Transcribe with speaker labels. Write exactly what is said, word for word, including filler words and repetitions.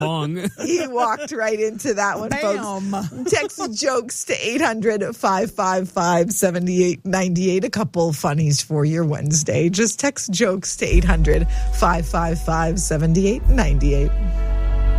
Speaker 1: bong.
Speaker 2: He walked right into that one,
Speaker 3: Bam.
Speaker 2: folks. Text jokes to eight hundred, five five five, seven eight nine eight. A couple funnies for your Wednesday. Just text jokes to eight hundred, five five five, seven eight nine eight.